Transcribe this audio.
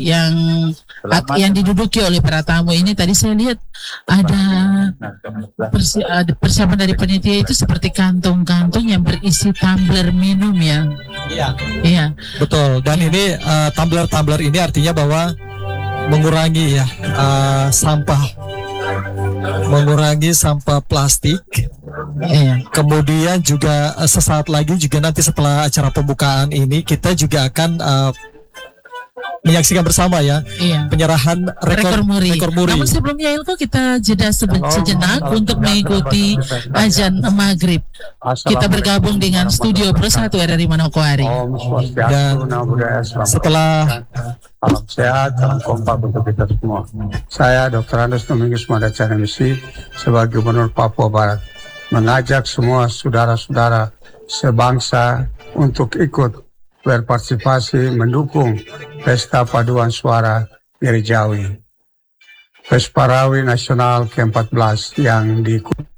yang diduduki oleh para tamu ini. Tadi saya lihat ada persiapan dari panitia itu seperti kantong-kantong yang berisi tumbler minum ya. Iya. Betul. Dan ini tumbler ini artinya bahwa mengurangi sampah plastik. Kemudian juga sesaat lagi juga nanti setelah acara pembukaan ini kita juga akan menyaksikan bersama penyerahan rekor muri. Namun sebelumnya Ilko kita jeda sejenak untuk mengikuti azan maghrib. Kita bergabung dengan Studio Pro 1 RRI Manokwari. Dan setelah salam sehat, salam kompak untuk kita semua. Saya Dr. Andes Domingus Madacana Misi sebagai Gubernur Papua Barat mengajak semua saudara-saudara sebangsa untuk ikut berpartisipasi mendukung Pesta Paduan Suara Miri Jawi, Pesparawi Nasional ke-14 yang diikuti